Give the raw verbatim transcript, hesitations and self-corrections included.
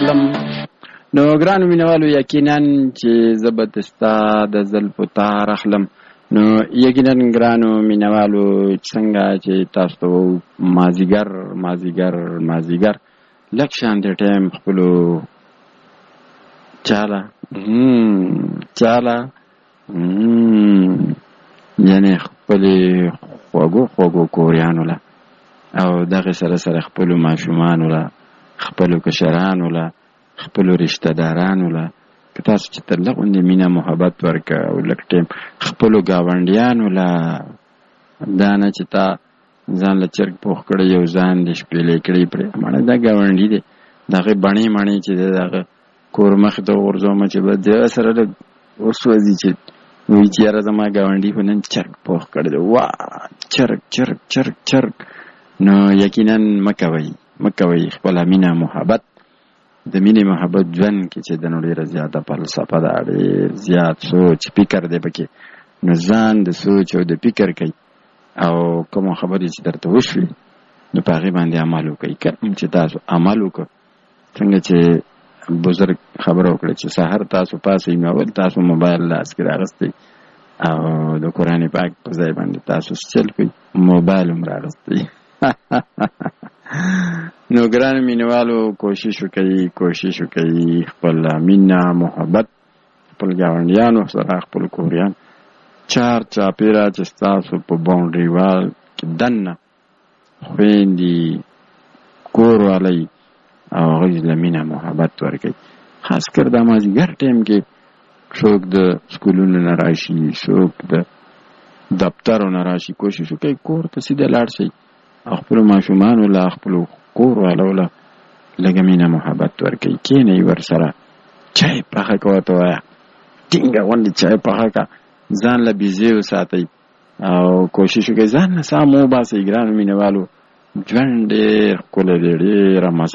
راخلم. نو ګرانو مینوالو یقینا چې زه به ستا د زلفو تار اخلم. نو یقینا ګرانو مینوالو څنګه چې تاسو ته وو مازیګر مازیګر مازیګر لږ شانې ټایم خپلو چاله چاله یعنې خپلې خوږو خوږو کوریانو له او دغې سره سره خپلو ماشومانو له خپلو کشرانو له خپلو رشته دارانو له که تاسو چې تر لږ غوندې مینه محبت ورکړه او لږ ټایم خپلو ګاونډیانو له دا نه چې تا ځان له چرګ پوخ کړی یو ځان دې شپېلې کړی پرې مړه دا ګاونډي دی د هغې بڼې مڼې چې دی د هغه کور مخې ته وغورځومه چې به د هغه سره لږ وسوځي چې وایي چې یاره زما ګاونډي خو نن چرګ پوخ کړی دی وا چرګ چرګ چرګ چرګ. نو یقینا مه کوئ مه کوئ خپله مینه محبت د مینې محبت ژوند کې چې د نو ډېره زیاته فلسفه ده ډېر زیات سوچ فکر دی پکې. نو ځان د سوچ او د فکر کوي او کومه خبرې چې درته وشوي نو په هغې باندې عمل وکړئ. کوم چې تاسو عمل وکړه څنګه چې بزرګ خبره وکړه چې سهار تاسو پاسئ نو اول تاسو موبایل لاس کې راغستی او د قرآن پاک په ځای باندې تاسو چل کوئ موبایل هم راغستی. نو ګران مینوالو کوشش وکړئ کوشش وکړئ خپل مینه محبت خپل ګاونډیانو سره خپل کوریان چار چاپېره چې ستاسو په باونډري وال کې دننه خویندې کور والی او هغوی له مینه محبت ورکوي. خاص کر دا مازدیګر ټایم کې څوک د سکولونو نه راشي څوک د دفترو نه راشي کوشش وکړئ کور ته سیده لاړ شئ او خپلو ماشومانو له خپلو کور والو له لږه مینه محبت ورکوئ. کښېنئ ورسره چای پخه کوه ورته وایه ټینګه غوندې چای پخه کړه ځان له بیزې وساتئ او کوشش وکړئ ځان نه ساه مه وباسئ. ګرانو مینهوالو ژوند ډېر ښکلی دی ډېره مزه